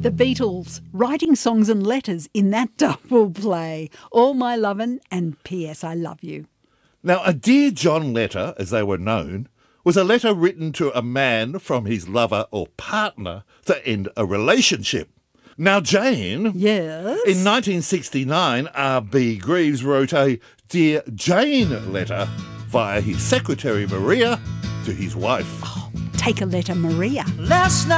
The Beatles, writing songs and letters in that double play. All My Lovin' and P.S. I Love You. Now, a Dear John letter, as they were known, was a letter written to a man from his lover or partner to end a relationship. Now, Jane, Yes? in 1969, R.B. Greaves wrote a Dear Jane letter via his secretary Maria to his wife. Take a letter, Maria. Last night